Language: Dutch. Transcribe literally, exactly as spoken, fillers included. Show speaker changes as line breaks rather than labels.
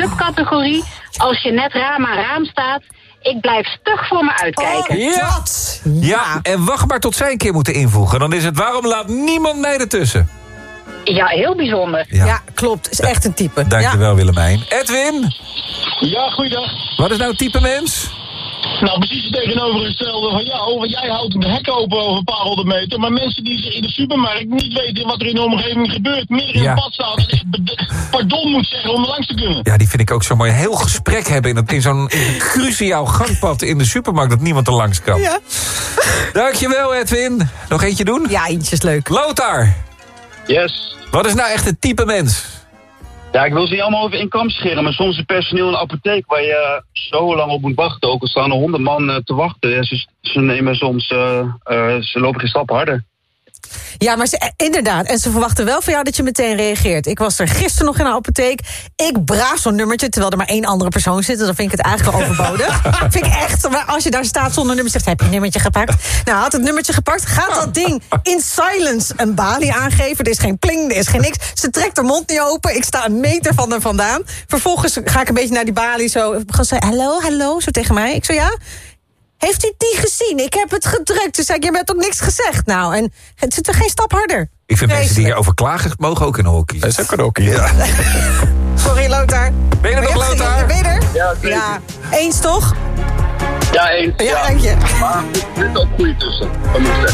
subcategorie. Als je net raam aan raam staat, ik blijf stug voor me uitkijken.
Oh,
Ja.
dat.
Ja, en wacht maar tot zij een keer moeten invoegen. Dan is het, waarom laat niemand mij ertussen?
Ja, heel bijzonder.
Ja,
Ja, klopt. Is echt een type.
dankjewel ja. Willemijn. Edwin,
Ja, goeiedag.
wat is nou het type mens?
Nou, precies het tegenovergestelde van jou. Want jij houdt een hek open over een paar honderd meter. Maar mensen die zich in de supermarkt niet weten wat er in de omgeving gebeurt, meer in
Ja.
het pad staan en echt bed- pardon moet zeggen om er langs te kunnen.
Ja, die vind ik ook zo mooi. Een heel gesprek hebben in, het, in zo'n in een cruciaal gangpad in de supermarkt dat niemand er langs kan.
Ja.
Dankjewel, Edwin. Nog eentje doen?
Ja, eentje is leuk.
Lothar,
Yes.
wat is nou echt het type mens?
Ja, ik wil ze niet allemaal over in kam scheren, maar soms is personeel in een apotheek waar je zo lang op moet wachten. Ook al staan er honderd man uh, te wachten. Ja, ze, ze nemen soms, uh, uh, ze lopen geen stap harder.
Ja, maar ze, inderdaad. En ze verwachten wel van jou dat je meteen reageert. Ik was er gisteren nog in een apotheek. Ik braaf zo'n nummertje, terwijl er maar één andere persoon zit. Dus dan vind ik het eigenlijk al overbodig. Vind ik echt, maar als je daar staat zonder nummer, zegt, heb je een nummertje gepakt? Nou, had het nummertje gepakt, gaat dat ding in silence een balie aangeven. Er is geen pling, er is geen niks. Ze trekt haar mond niet open. Ik sta een meter van haar vandaan. Vervolgens ga ik een beetje naar die balie zo. Gaan ze, hallo, hallo, zo tegen mij. Ik zo, ja? Heeft u het niet gezien? Ik heb het gedrukt. Toen zei ik, je hebt ook niks gezegd. Nou, en het zit er geen stap harder.
Ik vind mensen die
Vreselijk.
hierover klagen, mogen ook in een hockey.
Dat is ook een hockey.
Ja.
Sorry, Lothar.
Ben je er nog,
Ben je-
Lothar?
Ben je er?
Ja, zeker.
Ja. Eens toch?
Ja, eens.
Ja, dank je.
Maar er zit ook goede tussen. Dat moet ik zeggen.